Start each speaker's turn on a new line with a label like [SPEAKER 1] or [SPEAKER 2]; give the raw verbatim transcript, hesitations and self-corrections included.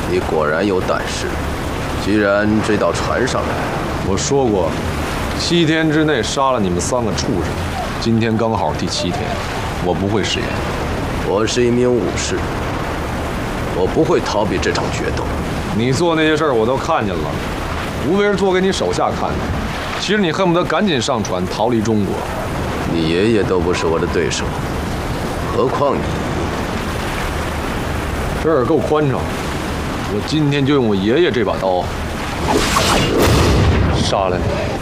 [SPEAKER 1] 你果然有胆识，居然追到船上来。
[SPEAKER 2] 我说过，七天之内杀了你们三个畜生。今天刚好第七天，我不会食言。
[SPEAKER 1] 我是一名武士，我不会逃避这场决斗。
[SPEAKER 2] 你做那些事儿我都看见了，无非是做给你手下看的。其实你恨不得赶紧上船逃离中国。
[SPEAKER 1] 你爷爷都不是我的对手，何况你？
[SPEAKER 2] 这儿够宽敞，我今天就用我爷爷这把刀杀了你。